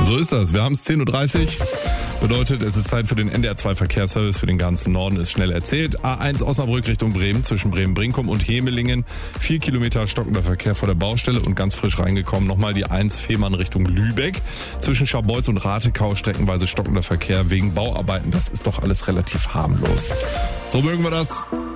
So ist das. Wir haben es 10.30 Uhr. Bedeutet, es ist Zeit für den NDR2-Verkehrsservice für den ganzen Norden. Ist schnell erzählt. A1 Osnabrück Richtung Bremen zwischen Bremen-Brinkum und Hemelingen. 4 Kilometer stockender Verkehr vor der Baustelle und ganz frisch reingekommen. Nochmal die 1 Fehmarn Richtung Lübeck. Zwischen Scharbeutz und Ratekau streckenweise stockender Verkehr wegen Bauarbeiten. Das ist doch alles relativ harmlos. So mögen wir das.